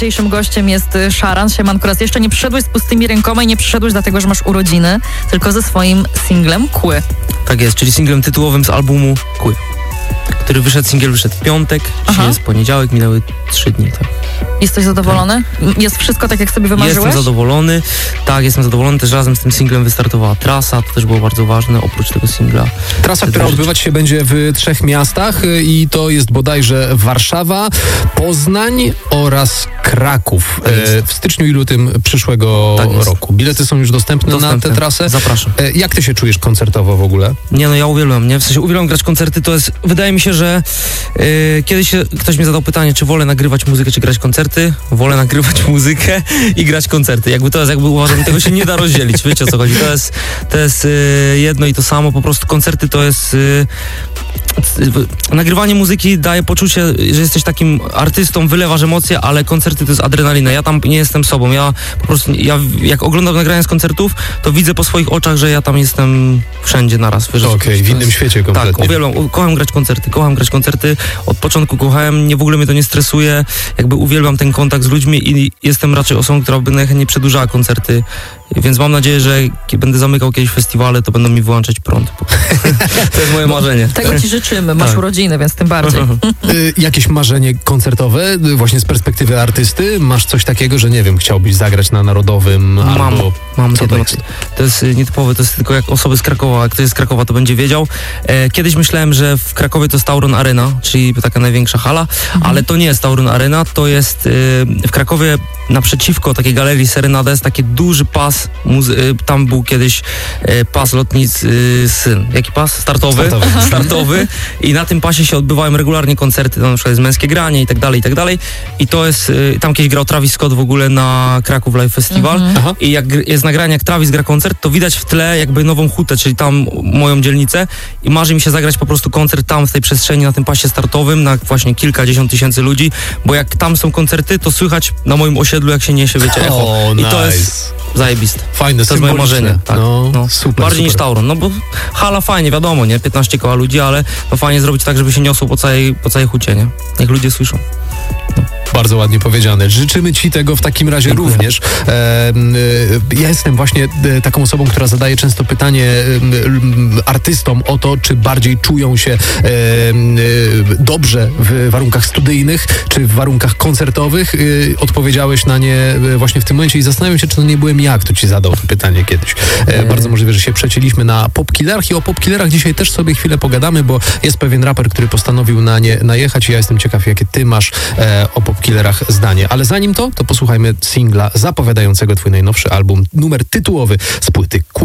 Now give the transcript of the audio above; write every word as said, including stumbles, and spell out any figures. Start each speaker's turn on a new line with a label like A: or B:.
A: dzisiejszym gościem jest Szaran. Siemanko raz jeszcze. Nie przyszedłeś z pustymi rękoma i nie przyszedłeś dlatego, że masz urodziny, tylko ze swoim singlem Kły.
B: Tak jest, czyli singlem tytułowym z albumu Kły, który wyszedł, singiel wyszedł w piątek, dzisiaj jest poniedziałek, minęły trzy dni. Tak.
A: Jesteś zadowolony? Jest wszystko tak, jak sobie wymarzyłeś?
B: Jestem zadowolony, tak, jestem zadowolony. Też razem z tym singlem wystartowała trasa, to też było bardzo ważne, oprócz tego singla.
C: Trasa, która odbywać się będzie w trzech miastach i to jest bodajże Warszawa, Poznań oraz Kraków. E, w styczniu i lutym przyszłego tak roku. Bilety są już dostępne, dostępne na tę trasę.
B: Zapraszam.
C: E, jak ty się czujesz koncertowo w ogóle?
B: Nie no, ja uwielbiam, nie? W sensie uwielbiam grać koncerty, to jest, wydaje mi się, że yy, kiedyś ktoś mi zadał pytanie, czy wolę nagrywać muzykę, czy grać koncerty. Wolę nagrywać muzykę i grać koncerty. Jakby to jest, jakby uważam, tego się nie da rozdzielić. Wiecie, o co chodzi? To jest, to jest yy, jedno i to samo. Po prostu koncerty to jest... Yy, nagrywanie muzyki daje poczucie, że jesteś takim artystą, wylewasz emocje, ale koncerty to jest adrenalina. Ja tam nie jestem sobą. Ja po prostu, ja jak oglądam nagrania z koncertów, to widzę po swoich oczach, że ja tam jestem wszędzie naraz.
C: Okej, okay, w innym
B: jest,
C: świecie kompletnie.
B: Tak, uwielbiam, kocham grać koncerty, kocham grać koncerty. Od początku kochałem, nie w ogóle mnie to nie stresuje. Jakby uwielbiam ten kontakt z ludźmi i jestem raczej osobą, która by najchętniej przedłużała koncerty. Więc mam nadzieję, że jak będę zamykał kiedyś festiwale, to będą mi wyłączać prąd. To jest moje marzenie.
A: Tego ci życzymy. Masz tak. urodziny, więc tym bardziej.
C: y, jakieś marzenie koncertowe, właśnie z perspektywy artysty? Masz coś takiego, że nie wiem, chciałbyś zagrać na Narodowym
B: mam,
C: albo...
B: Mam, to, jest? to jest nietypowe, to jest tylko jak osoby z Krakowa, jak ktoś jest z Krakowa, to będzie wiedział. E, kiedyś myślałem, że w Krakowie to jest Tauron Arena, czyli taka największa hala, mhm. ale to nie jest Tauron Arena, to jest y, w Krakowie naprzeciwko takiej galerii Serenada jest taki duży pas, muzy- y, tam był kiedyś y, pas lotnicy, y, syn. Jaki pas? Startowy. Startowy. Startowy. I na tym pasie się odbywają regularnie koncerty, tam na przykład jest Męskie Granie i tak dalej, i tak dalej. I to jest, y, tam kiedyś grał Travis Scott w ogóle na Kraków Live Festival. Mhm. I jak gr- jest nagranie, jak Travis gra koncert, to widać w tle jakby Nową Hutę, czyli tam moją dzielnicę i marzy mi się zagrać po prostu koncert tam w tej przestrzeni, na tym pasie startowym, na właśnie kilkadziesiąt tysięcy ludzi, bo jak tam są koncerty, to słychać na moim osiedlu, jak się niesie, wiecie, echo.
C: Oh,
B: I
C: nice.
B: to jest zajebiste.
C: Fajne,
B: to jest moje marzenie. Tak.
C: No, no. Super,
B: Bardziej
C: super.
B: niż Tauron, no bo hala fajnie, wiadomo, nie? piętnaście koła ludzi, ale to fajnie zrobić tak, żeby się niosło po całej, po całej hucie, nie? Niech ludzie słyszą. No.
C: Bardzo ładnie powiedziane. Życzymy ci tego w takim razie Dziękuję. również. E, e, ja jestem właśnie e, taką osobą, która zadaje często pytanie e, artystom o to, czy bardziej czują się e, e, dobrze w warunkach studyjnych, czy w warunkach koncertowych. E, odpowiedziałeś na nie właśnie w tym momencie i zastanawiam się, czy to nie byłem ja, kto ci zadał to pytanie kiedyś. E, bardzo możliwe, że się przecięliśmy na popkillerach i o popkillerach dzisiaj też sobie chwilę pogadamy, bo jest pewien raper, który postanowił na nie najechać i ja jestem ciekaw, jakie ty masz e, o popkillerach zdanie. Ale zanim to, to posłuchajmy singla zapowiadającego twój najnowszy album, numer tytułowy z płyty Kły.